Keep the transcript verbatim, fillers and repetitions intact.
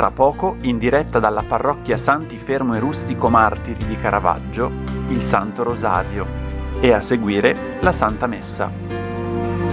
tra poco, in diretta dalla parrocchia Santi Fermo e Rustico Martiri di Caravaggio, il Santo Rosario e a seguire la Santa Messa.